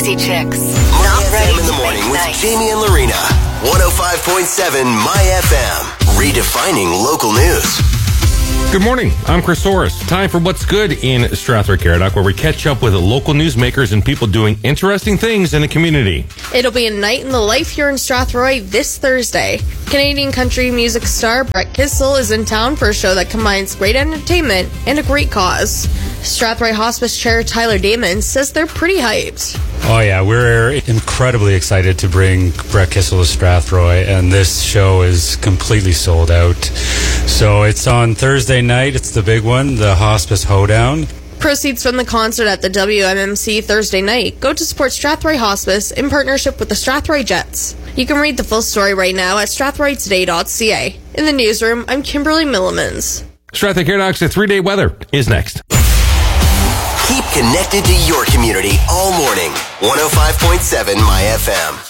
Dixie Chicks. Not ready in the morning with Jamie and Lorena. 105.7 My FM. Redefining local news. Good morning. I'm Chris Soros. Time for What's Good in Strathroy-Caradoc, where we catch up with local newsmakers and people doing interesting things in the community. It'll be a night in the life here in Strathroy this Thursday. Canadian country music star Brett Kissel is in town for a show that combines great entertainment and a great cause. Strathroy Hospice Chair Tyler Damon says they're pretty hyped. Oh yeah, we're incredibly excited to bring Brett Kissel to Strathroy, and this show is completely sold out. So it's on Thursday night, it's the big one, the Hospice Hoedown. Proceeds from the concert at the WMMC Thursday night go to support Strathroy Hospice in partnership with the Strathroy Jets. You can read the full story right now at strathroytoday.ca. In the newsroom, I'm Kimberly Millimans. Strathroy-Caradoc's 3-day weather is next. Keep connected to your community all morning. 105.7 My FM.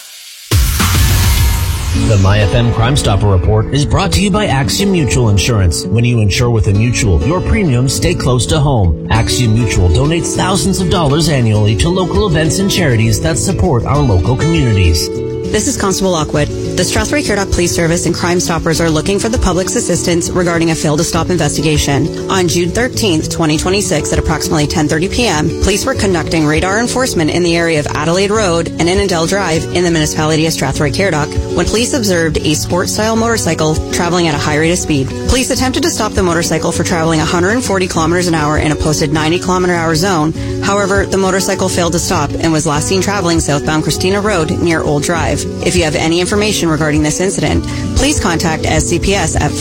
The MyFM Crime Stopper Report is brought to you by Axiom Mutual Insurance. When you insure with a mutual, your premiums stay close to home. Axiom Mutual donates thousands of dollars annually to local events and charities that support our local communities. This is Constable Lockwood. The Strathroy-Caradoc Police Service and Crime Stoppers are looking for the public's assistance regarding a fail-to-stop investigation. On June 13th, 2026, at approximately 10:30 p.m., police were conducting radar enforcement in the area of Adelaide Road and Annandale Drive in the municipality of Strathroy-Caradoc when police observed a sports-style motorcycle traveling at a high rate of speed. Police attempted to stop the motorcycle for traveling 140 kilometers an hour in a posted 90 kilometer hour zone. However, the motorcycle failed to stop and was last seen traveling southbound Christina Road near Old Drive. If you have any information regarding this incident, please contact SCPS at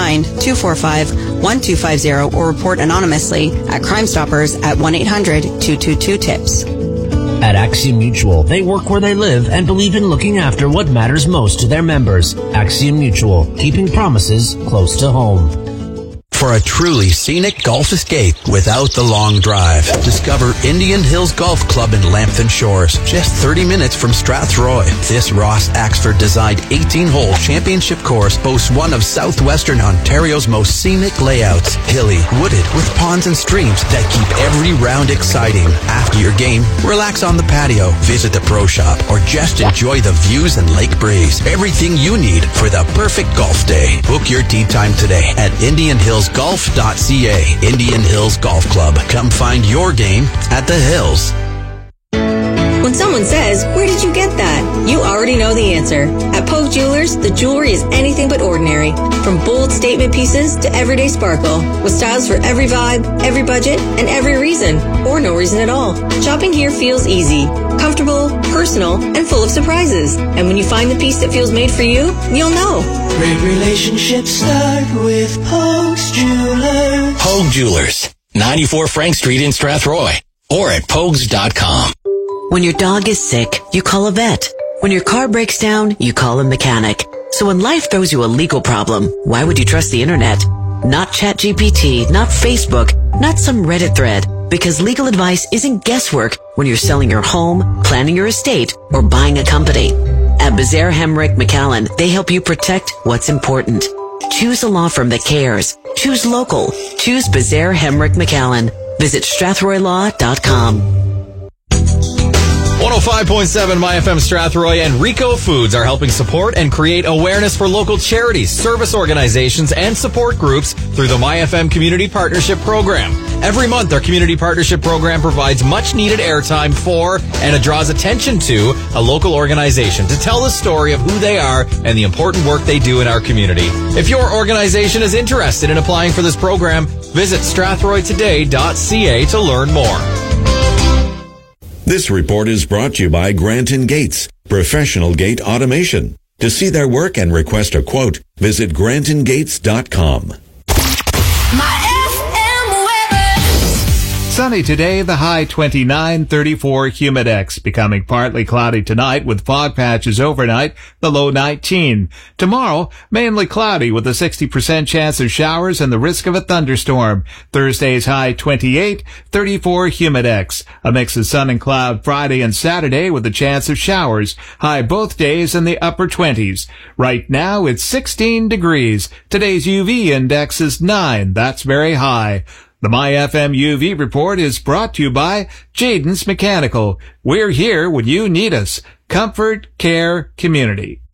519-245-1250 or report anonymously at Crime Stoppers at 1-800-222-TIPS. At Axiom Mutual, they work where they live and believe in looking after what matters most to their members. Axiom Mutual, keeping promises close to home. For a truly scenic golf escape without the long drive, discover Indian Hills Golf Club in Lambton Shores, just 30 minutes from Strathroy. This Ross Axford designed 18-hole championship course boasts one of southwestern Ontario's most scenic layouts, hilly, wooded, with ponds and streams that keep every round exciting. After your game, relax on the patio, visit the pro shop, or just enjoy the views and lake breeze. Everything you need for the perfect golf day. Book your tee time today at indianhillsgolf.ca. Indian Hills Golf Club. Come find your game at the Hills. When someone says, "Where did you get that?" you already know the answer. At Pogue Jewelers, the jewelry is anything but ordinary. From bold statement pieces to everyday sparkle, with styles for every vibe, every budget, and every reason, or no reason at all. Shopping here feels easy, comfortable, personal, and full of surprises. And when you find the piece that feels made for you, you'll know. Great relationships start with Pogue's Jewelers. Pogue Jewelers, 94 Frank Street in Strathroy, or at pogues.com. When your dog is sick, you call a vet. When your car breaks down, you call a mechanic. So when life throws you a legal problem, why would you trust the internet? Not ChatGPT, not Facebook, not some Reddit thread. Because legal advice isn't guesswork when you're selling your home, planning your estate, or buying a company. At Bazaar Hemrick McAllen, they help you protect what's important. Choose a law firm that cares. Choose local. Choose Bazaar Hemrick McAllen. Visit strathroylaw.com. 105.7 MyFM Strathroy and Rico Foods are helping support and create awareness for local charities, service organizations, and support groups through the MyFM Community Partnership Program. Every month, our Community Partnership Program provides much-needed airtime for and it draws attention to a local organization to tell the story of who they are and the important work they do in our community. If your organization is interested in applying for this program, visit strathroytoday.ca to learn more. This report is brought to you by Granton Gates, professional gate automation. To see their work and request a quote, visit grantongates.com. Sunny today, the high 29, 34 humidex, becoming partly cloudy tonight with fog patches overnight, the low 19. Tomorrow, mainly cloudy with a 60% chance of showers and the risk of a thunderstorm. Thursday's high 28, 34 humidex, a mix of sun and cloud Friday and Saturday with a chance of showers, high both days in the upper 20s. Right now, it's 16 degrees. Today's UV index is 9. That's very high. The MyFM UV report is brought to you by Jaden's Mechanical. We're here when you need us. Comfort, care, community.